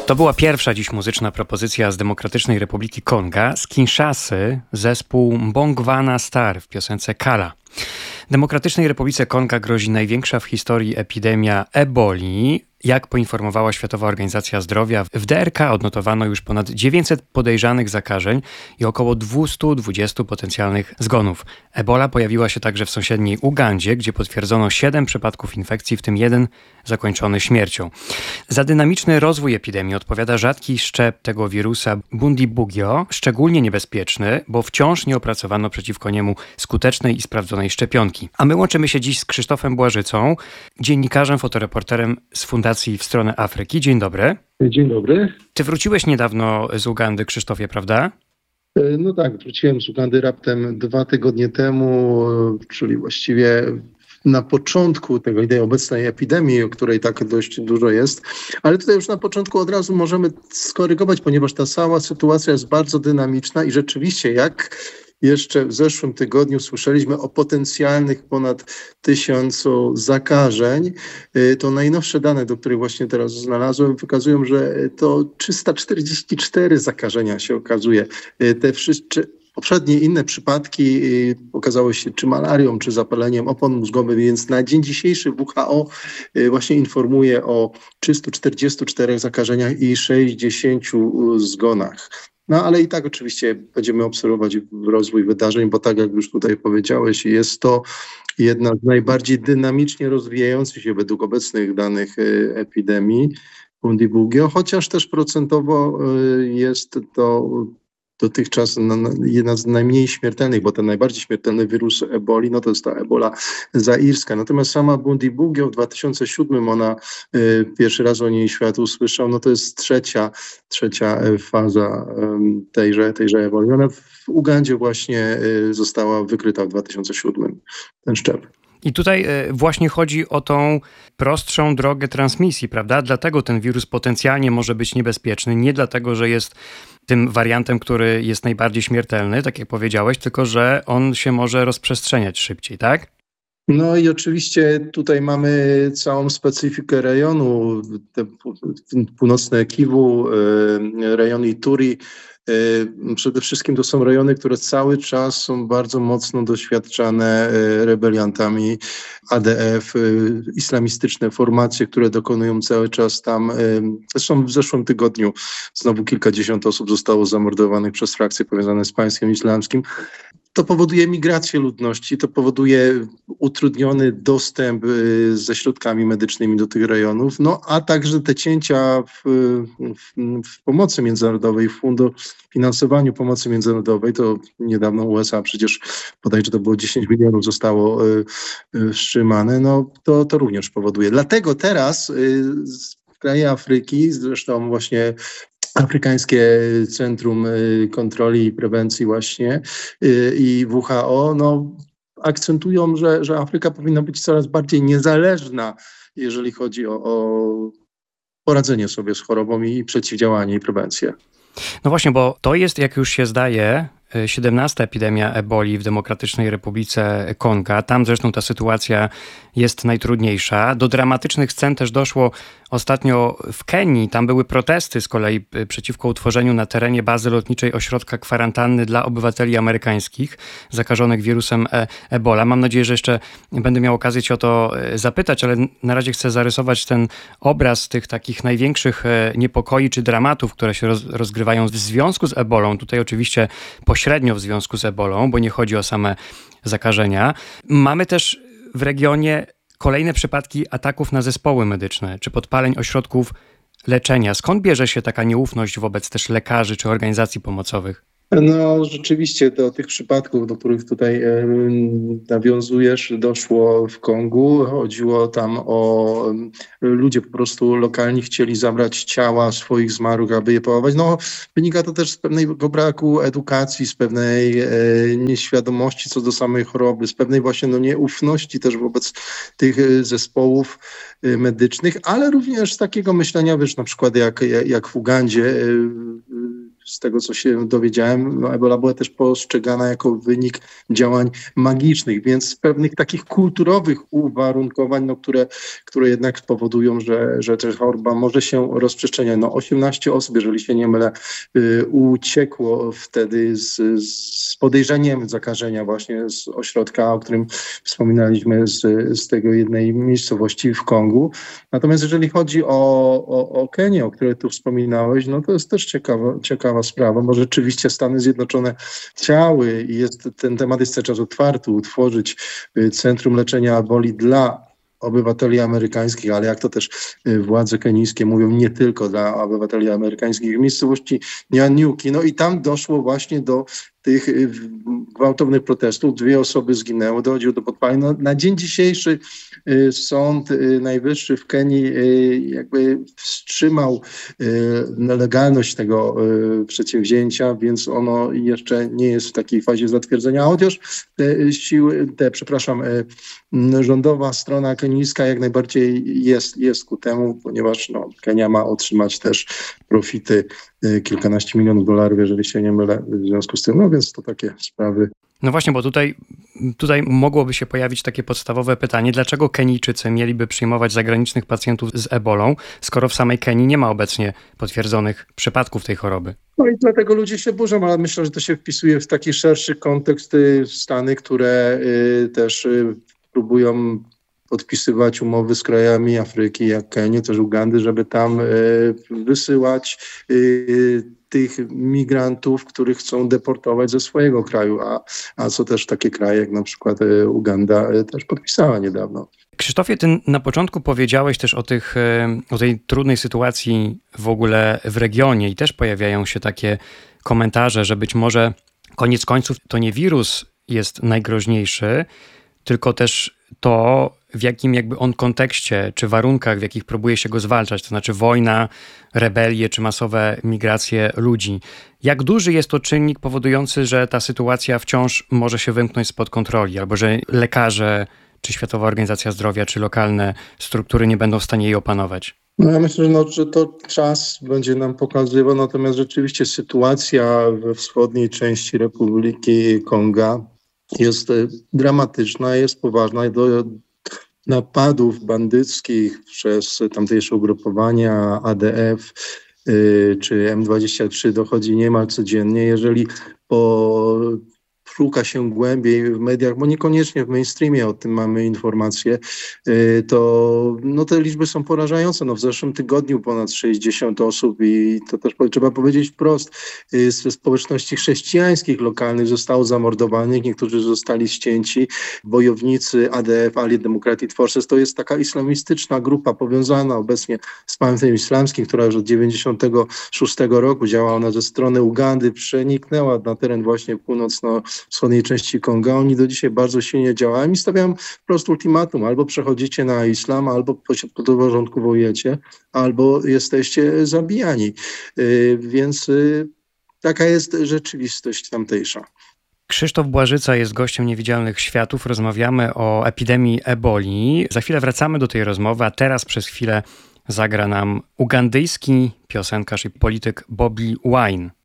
To była pierwsza dziś muzyczna propozycja z Demokratycznej Republiki Konga, z Kinshasy, zespół Mbongwana Star w piosence Kala. Demokratycznej Republice Konga grozi największa w historii epidemia eboli. Jak poinformowała Światowa Organizacja Zdrowia, w DRK odnotowano już ponad 900 podejrzanych zakażeń i około 220 potencjalnych zgonów. Ebola pojawiła się także w sąsiedniej Ugandzie, gdzie potwierdzono 7 przypadków infekcji, w tym 1 zakończony śmiercią. Za dynamiczny rozwój epidemii odpowiada rzadki szczep tego wirusa Bundibugyo, szczególnie niebezpieczny, bo wciąż nie opracowano przeciwko niemu skutecznej i sprawdzonej szczepionki. A my łączymy się dziś z Krzysztofem Błażycą, dziennikarzem, fotoreporterem z Fundacji W stronę Afryki. Dzień dobry. Dzień dobry. Ty wróciłeś niedawno z Ugandy, Krzysztofie, prawda? No tak, wróciłem z Ugandy raptem 2 tygodnie temu, czyli właściwie na początku tej obecnej epidemii, o której tak dość dużo jest. Ale tutaj już na początku od razu możemy skorygować, ponieważ ta cała sytuacja jest bardzo dynamiczna i rzeczywiście jak jeszcze w zeszłym tygodniu słyszeliśmy o potencjalnych ponad 1000 zakażeń. To najnowsze dane, do których właśnie teraz znalazłem, wykazują, że to 344 zakażenia się okazuje. Te wszystkie poprzednie inne przypadki okazały się czy malarią, czy zapaleniem opon mózgowych, więc na dzień dzisiejszy WHO właśnie informuje o 344 zakażeniach i 60 zgonach. No ale i tak oczywiście będziemy obserwować rozwój wydarzeń, bo tak jak już tutaj powiedziałeś, jest to jedna z najbardziej dynamicznie rozwijających się według obecnych danych epidemii Bundibugyo, chociaż też procentowo jest to dotychczas jedna z najmniej śmiertelnych, bo ten najbardziej śmiertelny wirus eboli, no to jest ta ebola zairska. Natomiast sama Bundibugyo w 2007 ona pierwszy raz o niej świat usłyszał, no to jest trzecia faza tejże eboli. Ona w Ugandzie właśnie została wykryta w 2007, ten szczep. I tutaj właśnie chodzi o tą prostszą drogę transmisji, prawda? Dlatego ten wirus potencjalnie może być niebezpieczny. Nie dlatego, że jest tym wariantem, który jest najbardziej śmiertelny, tak jak powiedziałeś, tylko że on się może rozprzestrzeniać szybciej, tak? No i oczywiście tutaj mamy całą specyfikę rejonu, północne Kiwu, rejon Ituri. Przede wszystkim to są rejony, które cały czas są bardzo mocno doświadczane rebeliantami ADF, islamistyczne formacje, które dokonują cały czas tam. Zresztą w zeszłym tygodniu znowu kilkadziesiąt osób zostało zamordowanych przez frakcje powiązane z państwem islamskim. To powoduje migrację ludności, to powoduje utrudniony dostęp ze środkami medycznymi do tych rejonów, no a także te cięcia w pomocy międzynarodowej, w finansowaniu pomocy międzynarodowej, to niedawno USA przecież bodajże to było 10 milionów zostało wstrzymane, no to również powoduje. Dlatego teraz kraje Afryki, zresztą właśnie Afrykańskie Centrum Kontroli i Prewencji właśnie i WHO akcentują, że Afryka powinna być coraz bardziej niezależna, jeżeli chodzi o poradzenie sobie z chorobą i przeciwdziałanie i prewencję. No właśnie, bo to jest, jak już się zdaje, 17. epidemia eboli w Demokratycznej Republice Konga. Tam zresztą ta sytuacja jest najtrudniejsza. Do dramatycznych scen też doszło ostatnio w Kenii. Tam były protesty z kolei przeciwko utworzeniu na terenie bazy lotniczej ośrodka kwarantanny dla obywateli amerykańskich zakażonych wirusem Ebola. Mam nadzieję, że jeszcze będę miał okazję cię o to zapytać, ale na razie chcę zarysować ten obraz tych takich największych niepokoi czy dramatów, które się rozgrywają w związku z ebolą. Tutaj oczywiście pośrednio w związku z ebolą, bo nie chodzi o same zakażenia. Mamy też w regionie kolejne przypadki ataków na zespoły medyczne czy podpaleń ośrodków leczenia. Skąd bierze się taka nieufność wobec też lekarzy czy organizacji pomocowych? No rzeczywiście do tych przypadków, do których tutaj nawiązujesz, doszło w Kongu. Chodziło tam o ludzie po prostu lokalni chcieli zabrać ciała swoich zmarłych, aby je pochować. No wynika to też z pewnego braku edukacji, z pewnej nieświadomości co do samej choroby, z pewnej właśnie nieufności też wobec tych zespołów medycznych, ale również z takiego myślenia, wiesz, na przykład jak w Ugandzie z tego, co się dowiedziałem, no, Ebola była też postrzegana jako wynik działań magicznych, więc pewnych takich kulturowych uwarunkowań, no, które jednak powodują, że ta choroba może się rozprzestrzeniać. No, 18 osób, jeżeli się nie mylę, uciekło wtedy z podejrzeniem zakażenia właśnie z ośrodka, o którym wspominaliśmy, z tego jednej miejscowości w Kongu. Natomiast jeżeli chodzi o Kenię, o której tu wspominałeś, no to jest też ciekawa sprawa, bo rzeczywiście Stany Zjednoczone chciały i ten temat jest cały czas otwarty, utworzyć centrum leczenia eboli dla obywateli amerykańskich, ale jak to też władze kenijskie mówią, nie tylko dla obywateli amerykańskich, w miejscowości Nyanyuki. No i tam doszło właśnie do tych gwałtownych protestów. 2 osoby zginęły, dochodziło do podpaleń. No, na dzień dzisiejszy Sąd Najwyższy w Kenii jakby wstrzymał legalność tego przedsięwzięcia, więc ono jeszcze nie jest w takiej fazie zatwierdzenia, chociaż rządowa strona kenijska jak najbardziej jest ku temu, ponieważ no, Kenia ma otrzymać też profity kilkanaście milionów dolarów, jeżeli się nie mylę, w związku z tym, no więc to takie sprawy. No właśnie, bo tutaj mogłoby się pojawić takie podstawowe pytanie, dlaczego Kenijczycy mieliby przyjmować zagranicznych pacjentów z ebolą, skoro w samej Kenii nie ma obecnie potwierdzonych przypadków tej choroby? No i dlatego ludzie się burzą, ale myślę, że to się wpisuje w taki szerszy kontekst Stany, które też próbują podpisywać umowy z krajami Afryki, jak Kenię, też Ugandy, żeby tam wysyłać tych migrantów, których chcą deportować ze swojego kraju, a co też takie kraje jak na przykład Uganda też podpisała niedawno. Krzysztofie, ty na początku powiedziałeś też o tej trudnej sytuacji w ogóle w regionie i też pojawiają się takie komentarze, że być może koniec końców to nie wirus jest najgroźniejszy, tylko też to, w jakim jakby on kontekście, czy warunkach, w jakich próbuje się go zwalczać, to znaczy wojna, rebelie, czy masowe migracje ludzi. Jak duży jest to czynnik powodujący, że ta sytuacja wciąż może się wymknąć spod kontroli, albo że lekarze, czy Światowa Organizacja Zdrowia, czy lokalne struktury nie będą w stanie jej opanować? No ja myślę, że to czas będzie nam pokazywał, natomiast rzeczywiście sytuacja we wschodniej części Republiki Konga jest dramatyczna, jest poważna. Do napadów bandyckich przez tamtejsze ugrupowania ADF czy M23 dochodzi niemal codziennie. Jeżeli szuka się głębiej w mediach, bo niekoniecznie w mainstreamie o tym mamy informacje, to no, te liczby są porażające. No, w zeszłym tygodniu ponad 60 osób i to też trzeba powiedzieć wprost, ze społeczności chrześcijańskich lokalnych zostało zamordowanych, niektórzy zostali ścięci. Bojownicy ADF, Allied Democratic Forces, to jest taka islamistyczna grupa powiązana obecnie z państwem islamskim, która już od 1996 roku działa ona ze strony Ugandy, przeniknęła na teren właśnie północno-wschodniej części Konga. Oni do dzisiaj bardzo silnie działają i stawiam wprost ultimatum. Albo przechodzicie na islam, albo podporządkowujecie, albo jesteście zabijani. Więc taka jest rzeczywistość tamtejsza. Krzysztof Błażyca jest gościem Niewidzialnych Światów. Rozmawiamy o epidemii eboli. Za chwilę wracamy do tej rozmowy, a teraz przez chwilę zagra nam ugandyjski piosenkarz i polityk Bobi Wine.